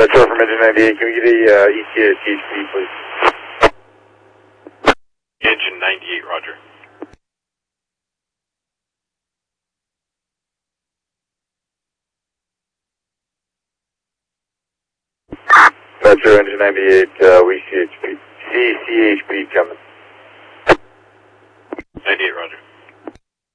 Metro from engine 98, can we get a ETA THP, please? Engine 98, roger. Metro engine 98, we CHP coming. 98, roger.